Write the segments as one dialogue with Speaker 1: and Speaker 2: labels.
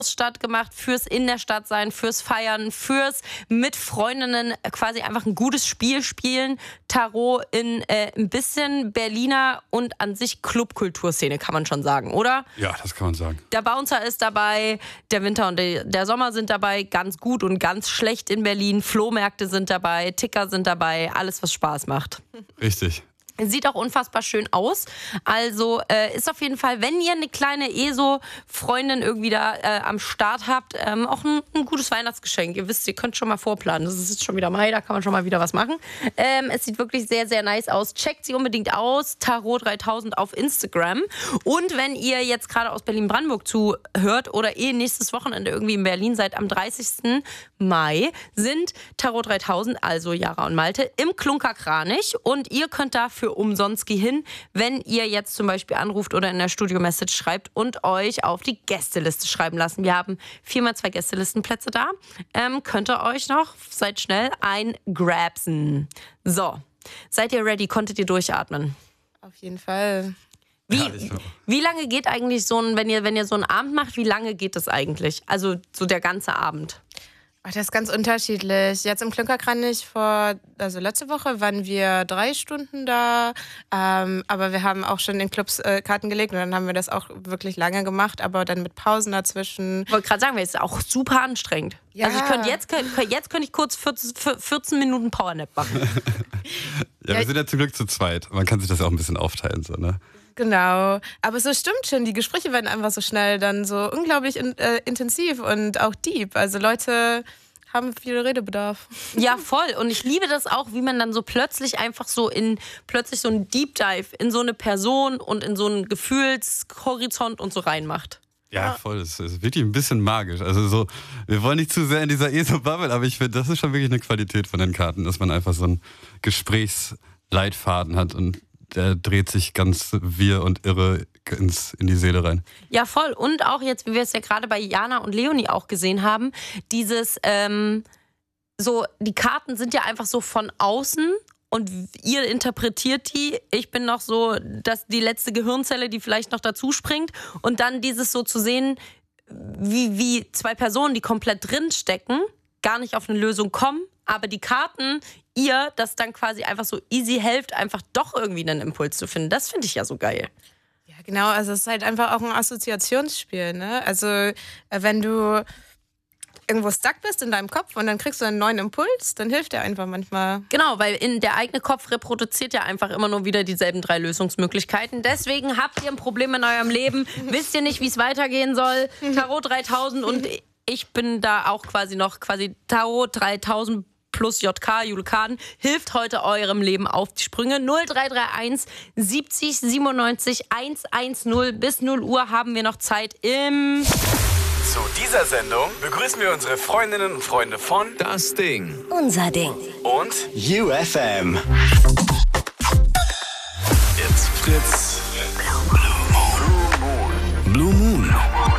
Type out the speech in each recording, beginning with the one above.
Speaker 1: Stadt gemacht, fürs in der Stadt sein, fürs Feiern, fürs mit Freundinnen quasi einfach ein gutes Spiel spielen. Tarot in ein bisschen Berliner und an sich Clubkulturszene, kann man schon sagen, oder?
Speaker 2: Ja, das kann man sagen.
Speaker 1: Der Bouncer ist dabei, der Winter und der Sommer sind dabei, ganz gut und ganz schlecht in Berlin. Flohmärkte sind dabei, Ticker sind dabei, alles, was Spaß macht.
Speaker 2: Richtig.
Speaker 1: Sieht auch unfassbar schön aus. Also ist auf jeden Fall, wenn ihr eine kleine ESO-Freundin irgendwie da am Start habt, auch ein gutes Weihnachtsgeschenk. Ihr wisst, ihr könnt schon mal vorplanen. Das ist jetzt schon wieder Mai, da kann man schon mal wieder was machen. Es sieht wirklich sehr, sehr nice aus. Checkt sie unbedingt aus. Tarot 3000 auf Instagram. Und wenn ihr jetzt gerade aus Berlin-Brandenburg zuhört oder nächstes Wochenende irgendwie in Berlin seid, am 30. Mai sind Tarot 3000, also Jara und Malte, im Klunker-Kranich. Und ihr könnt dafür umsonst gehen, wenn ihr jetzt zum Beispiel anruft oder in der Studio-Message schreibt und euch auf die Gästeliste schreiben lassen. Wir haben 4x2 Gästelistenplätze da. Könnt ihr euch noch, seid schnell, eingrabsen. So, seid ihr ready? Konntet ihr durchatmen?
Speaker 3: Auf jeden Fall.
Speaker 1: Wie lange geht eigentlich wenn ihr so einen Abend macht, wie lange geht das eigentlich? Also so der ganze Abend?
Speaker 3: Das ist ganz unterschiedlich. Jetzt im Klunkerkranich letzte Woche waren wir 3 Stunden da, aber wir haben auch schon in Clubs Karten gelegt und dann haben wir das auch wirklich lange gemacht, aber dann mit Pausen dazwischen.
Speaker 1: Ich wollte gerade sagen, es ist auch super anstrengend. Ja. Also jetzt könnte ich kurz 14 Minuten Powernap machen.
Speaker 2: Ja, wir sind ja zum Glück zu zweit. Man kann sich das auch ein bisschen aufteilen, so, ne?
Speaker 3: Genau, aber so stimmt schon, die Gespräche werden einfach so schnell dann so unglaublich intensiv und auch deep. Also Leute haben viel Redebedarf.
Speaker 1: Ja, voll. Und ich liebe das auch, wie man dann so plötzlich einfach so ein Deep Dive in so eine Person und in so einen Gefühlshorizont und so reinmacht.
Speaker 2: Ja, voll. Das ist wirklich ein bisschen magisch. Also so, wir wollen nicht zu sehr in dieser ESO-Bubble, aber ich finde, das ist schon wirklich eine Qualität von den Karten, dass man einfach so einen Gesprächsleitfaden hat und der dreht sich ganz wirr und irre in die Seele rein. Ja, voll. Und auch jetzt, wie wir es ja gerade bei Jana und Leonie auch gesehen haben, dieses, die Karten sind ja einfach so von außen und ihr interpretiert die. Ich bin noch so, dass die letzte Gehirnzelle, die vielleicht noch dazu springt. Und dann dieses so zu sehen, wie 2 Personen, die komplett drin stecken, gar nicht auf eine Lösung kommen, aber die Karten ihr das dann quasi einfach so easy hilft, einfach doch irgendwie einen Impuls zu finden. Das finde ich ja so geil.
Speaker 3: Ja, genau. Also es ist halt einfach auch ein Assoziationsspiel, ne? Also wenn du irgendwo stuck bist in deinem Kopf und dann kriegst du einen neuen Impuls, dann hilft der einfach manchmal.
Speaker 1: Genau, weil der eigene Kopf reproduziert ja einfach immer nur wieder dieselben 3 Lösungsmöglichkeiten. Deswegen habt ihr ein Problem in eurem Leben, wisst ihr nicht, wie es weitergehen soll. Tarot 3000 und ich bin da auch quasi Tarot 3000 plus JK, Julekaden, hilft heute eurem Leben auf die Sprünge. 0331 70 97 110. Bis 0 Uhr haben wir noch Zeit im...
Speaker 4: Zu dieser Sendung begrüßen wir unsere Freundinnen und Freunde von Das Ding,
Speaker 5: Unser Ding
Speaker 4: und
Speaker 5: UFM.
Speaker 4: It's Fritz. Blue Moon.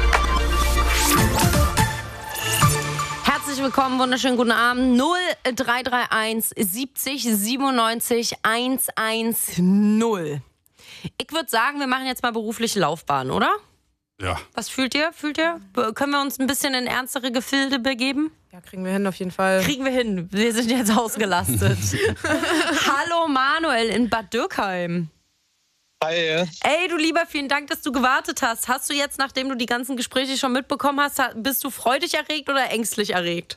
Speaker 1: Herzlich willkommen, wunderschönen guten Abend. 0331 70 97 110. Ich würde sagen, wir machen jetzt mal berufliche Laufbahn, oder?
Speaker 2: Ja.
Speaker 1: Was fühlt ihr? Können wir uns ein bisschen in ernstere Gefilde begeben?
Speaker 3: Ja, kriegen wir hin auf jeden Fall.
Speaker 1: Kriegen wir hin. Wir sind jetzt ausgelastet. Hallo Manuel in Bad Dürkheim.
Speaker 6: Hi.
Speaker 1: Ey, du Lieber, vielen Dank, dass du gewartet hast. Hast du jetzt, nachdem du die ganzen Gespräche schon mitbekommen hast, bist du freudig erregt oder ängstlich erregt?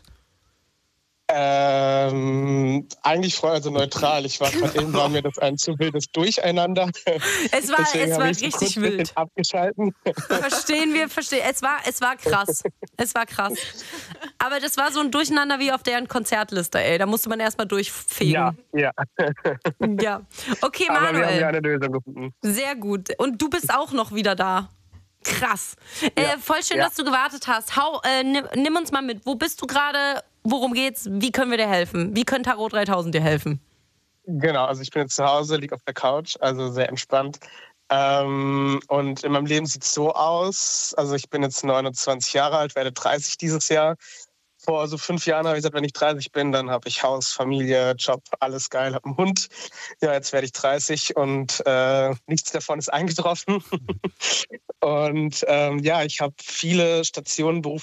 Speaker 6: Eigentlich neutral. Ich war war mir das ein zu wildes Durcheinander.
Speaker 1: Es war richtig wild.
Speaker 6: Abgeschalten.
Speaker 1: Verstehen. Es war krass. Aber das war so ein Durcheinander wie auf deren Konzertliste, ey. Da musste man erstmal durchfegen.
Speaker 6: Ja.
Speaker 1: Ja. Okay,
Speaker 6: Aber
Speaker 1: Manuel.
Speaker 6: wir haben ja eine Lösung gefunden.
Speaker 1: Sehr gut. Und du bist auch noch wieder da. Krass. Voll schön, dass du gewartet hast. Nimm uns mal mit. Wo bist du gerade? Worum geht's? Wie können wir dir helfen? Wie können Tarot 3000 dir helfen?
Speaker 6: Genau, also ich bin jetzt zu Hause, liege auf der Couch, also sehr entspannt. Und in meinem Leben sieht es so aus, also ich bin jetzt 29 Jahre alt, werde 30 dieses Jahr. Vor so 5 Jahren habe ich gesagt, wenn ich 30 bin, dann habe ich Haus, Familie, Job, alles geil, habe einen Hund. Ja, jetzt werde ich 30 und nichts davon ist eingetroffen. Und ich habe viele Stationen beruflich